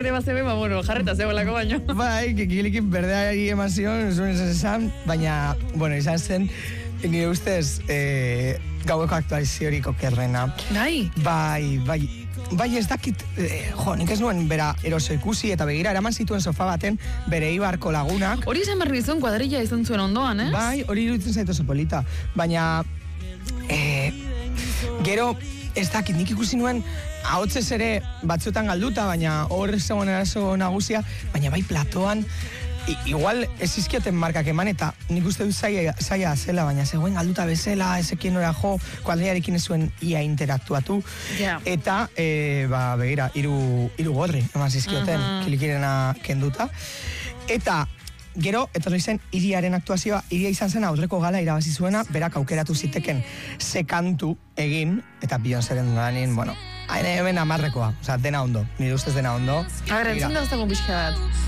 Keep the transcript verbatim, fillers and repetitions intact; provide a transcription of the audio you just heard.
ere bazebe, ba, bueno, jarreta zegoelako baino. Bai, kikilikin berdeari eman zion, zuen esan, baina, bueno, izan zen, nire ustez, eh, gaueko aktualiziorik okerrena. Bai? Bai, bai. Bai, ez dakit, eh, jo, nik ez nuen bera eroso ikusi, eta begira, eraman zituen sofa baten bere Ibarko lagunak. Hori izan berri izan kuadrilla izan zuen ondoan, eh? Bai, hori iruditzen zaitu oso polita. Baina, eh, gero, ez dakit, nik ikusi nuen, ahotzez ere batzutan galduta, baina hor zegoen eraso nagusia, baina bai platoan, I, igual ez izkioten markak eman, eta nik uste dut zaila, zaila zela, baina zegoen galduta bezala, ezekien ora jo, kuadriarekin ez zuen ia interaktuatu, yeah. eta, e, ba, begira, iru, iru gorri eman zizkioten, uh-huh. kilikirena kenduta, eta gero, etorri zen, iriaren aktuazioa, iria izan zen aurreko gala irabazi zuena, berak aukeratu ziteken sekantu egin, eta Beyoncéren lanin, bueno, hemen amarrekoa, oza, dena ondo, nire ustez dena ondo. A ber, entzun da ez dago pixka bat.